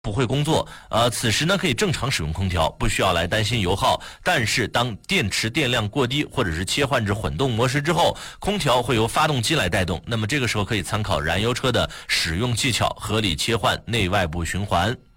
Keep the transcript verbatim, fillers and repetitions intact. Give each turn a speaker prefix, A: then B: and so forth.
A: 不会工作，呃，此时呢可以正常使用空调，不需要来担心油耗。但是当电池电量过低，或者是切换至混动模式之后，空调会由发动机来带动。那么这个时候可以参考燃油车的使用技巧，合理切换内外部循环。